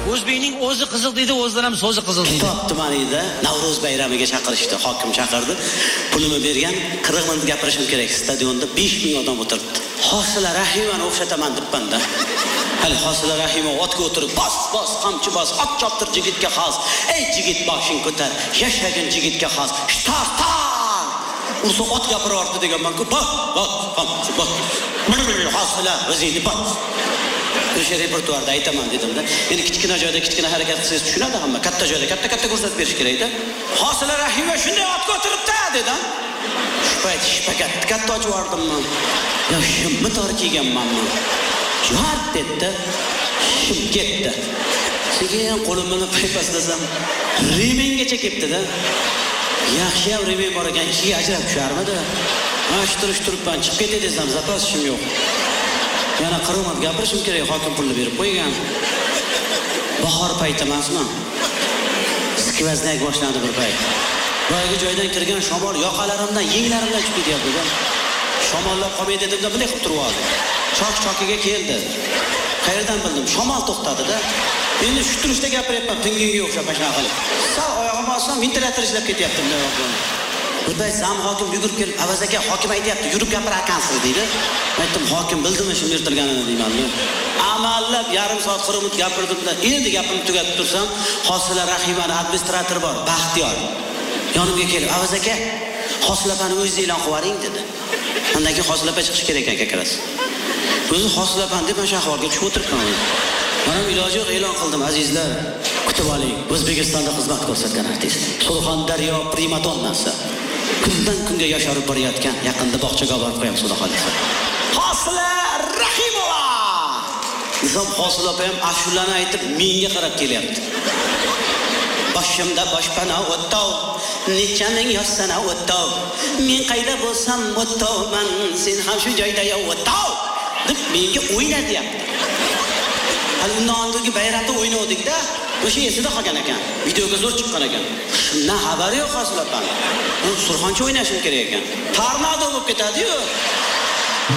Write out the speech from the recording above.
O'zbekning o'zi qizil deydi, o'zidan ham so'zi qizil deydi. Top tumanida Navro'z bayramiga chaqirishdi, hokim chaqirdi. Pulini bergan, 40 minut gapirishim kerak. Stadionda 5000 odam o'tiribdi. Hosila Rahimani o'xshataman debman-da. Hali Hosila Rahimov otga o'tirib, bos, qamchi bos, ot choptir yigitga xos. Ey yigit boshing ko'tar, yashagin yigitga xos. Shtar. Ursa ot gapirardi deganman-ku. Bos, qamchi bos. Hosila o'zingni bos. O'sha repertuarda aytaman dedim-da. Endi kichkina joyda kichkina harakat qilsangiz tushunadi hamma. Katta joyda katta ko'rsatib berish kerak-da. Hosila Rahimov shunday otga o'tiribdi dedim. Shpayt katta ochib yubordimman. Ya shimni tor kiyganmanmi? Jihad dedi. Shim ketdi. Sekin qo'limni paypaslasam, remengacha ketdi-da. Yaxshi ham remen bor ekan, ikkiga ajrab tusharmidi? Mana shu turibman, chiqib ketay desam, zapas ishim yo'q. Yana qirg'oq gapirishim kerak, hokim pulni berib qo'ygan. Bahor payti emasmi? Skvaznak boshlandi bir payt. Boyagi joydan kirgan shamol yoqalarimdan, yenglarimdan chiqib ketyapti-da. Shamollab qolmay dedimda, bunday qilib turib oldi. Choq-choqiga keldi. Qayerdan bildim? Shamol to'xtadi-da. Endi shu turishda gapiryapman, pinginga o'xshab mashina qilib. Sal oyog'imni olsam, ventilator ishlab ketyapti bunday yoqdan. Bunday sam hokim yugurib kelib, "Avaz aka, hokim aytayapti, yurib gapirar ekansiz" dedi. Aytdim, "Hokim bildimi shuni yirtilganini" deyman-da. Amallab yarim soat qirg'imit gapirdim-da, endi gapimni tugatib tursam, Hosila Rahimani administratori bor, Baxtiyor. Yonimga kelib, "Avaz aka, Hosilapani o'zingiz e'lon qilaring" dedi. Undan keyin Hosilapa chiqish kerak ekan kakarasi. O'zi Hosilapan deb mana shu ahvolga tushib o'tiribman. Mana iloji yo'q e'lon qildim, azizlar. Kutib oling. O'zbekistonda xizmat ko'rsatgan artist. Surxondaryo primadonnasi. Kundan kunga yosharib borayotgan, yaqinda bog'chaga olib qo'yamiz, xudo xolisa. Hosila Rahimova. Nizom Hosilapa ham ashulani aytib menga qarab kelyapti. Boshimda boshpana o'tov, necha ming yoshsana o'tov. Men qayda bo'lsam o'tovman, sen ham shu joyda o'tov deb menga o'yna deyapti. Hali undan oldingi bayramda o'ynadik-da, o'sha esida qolgan ekan. Videoga zo'r chiqqan ekan. Shundan xabari yo'q Hosilapani. U Surxoncha o'ynashim kerak ekan. Tornado bo'lib ketadi-yu.